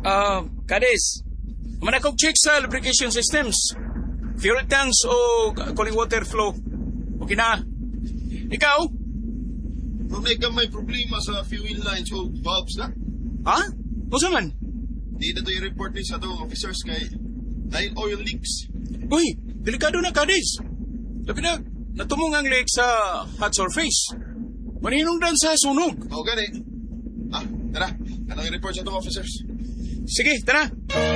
Kadis, man akong check sa lubrication systems. Fuel tanks o cooling water flow. Okay na. Ikaw? May may problema sa fuel lines o valves na. Ha? O man? Di na ito i-report ni sa itong officers kay dahil oil leaks. Uy, delikado na, Kadis. Labi na, natumong ang leak sa hot surface. Maninungdan sa sunog. O gani. Tara. Anong i-report sa itong officers? Sige, tara.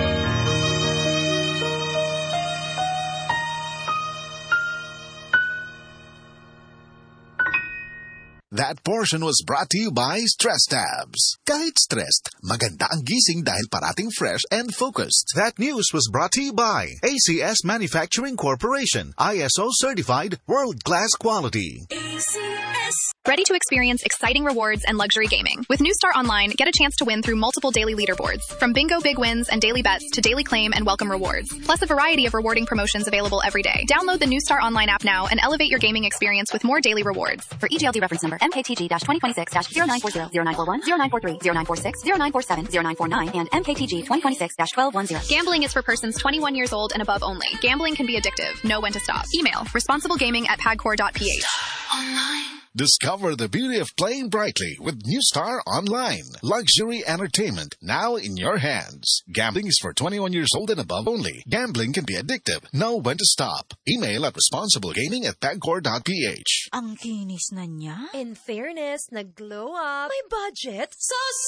That portion was brought to you by Stress Tabs. Kahit stressed, maganda ang gising dahil parating fresh and focused. That news was brought to you by ACS Manufacturing Corporation. ISO certified, world-class quality. ACS. Ready to experience exciting rewards and luxury gaming? With New Star Online, get a chance to win through multiple daily leaderboards. From bingo big wins and daily bets to daily claim and welcome rewards. Plus a variety of rewarding promotions available every day. Download the New Star Online app now and elevate your gaming experience with more daily rewards. For EGLD reference number MKTG-2026-0940, 0941, 0943, 0946, 0947, 0949, and MKTG 2026-1210. Gambling is for persons 21 years old and above only. Gambling can be addictive. Know when to stop. Email responsiblegaming@pagcor.ph. Online. Discover the beauty of playing brightly with New Star Online. Luxury entertainment now in your hands. Gambling is for 21 years old and above only. Gambling can be addictive. Know when to stop. Email at responsiblegaming@pagcor.ph. Ang kinis na niya. In fairness, nag-glow up. May budget. So